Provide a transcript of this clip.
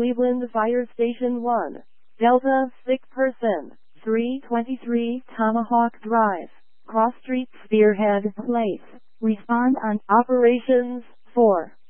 Cleveland Fire Station 1. Delta, sick person. 323 Tomahawk Drive. Cross Street, Spearhead Place. Respond on Operations 4.